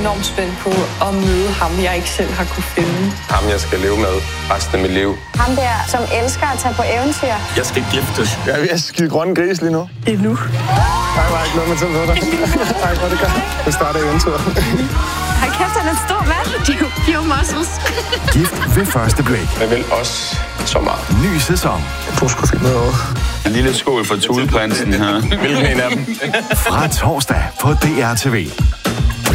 enormt spændt på at møde ham, jeg ikke selv har kunne finde. Ham, jeg skal leve med resten af mit liv. Ham der, som elsker at tage på eventyr. Jeg skal giftes. Jeg er ved at skide grønne gris lige nu. Endnu. Nej, var ikke noget med til med dig. Nej, hvor det gør. Det starter eventyret. Hold kæft, han er en stor mand. Pure muscles. Gift ved første blik. Jeg vil også så meget. Ny sæson. Du skulle finde noget over. En lille skål for tudeprinsen her. Hvilken en af dem? Fra torsdag på DR TV.